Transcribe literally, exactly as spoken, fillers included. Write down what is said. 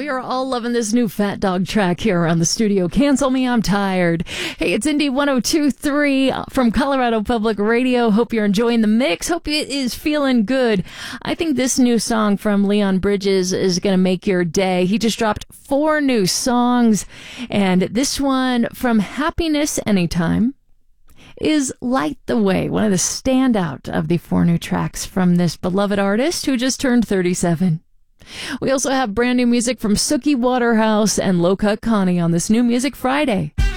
you're all loving this new Fat Dog track here on the studio. Cancel Me, I'm Tired. Hey, it's Indie one oh two point three from Colorado Public Radio. Hope you're enjoying the mix. Hope it is feeling good. I think this new song from Leon Bridges is going to make your day. He just dropped four new songs, and this one from Happiness Anytime is Light the Way, one of the standout of the four new tracks from this beloved artist who just turned thirty-seven. We also have brand new music from Suki Waterhouse and Low Cut Connie on this New Music Friday.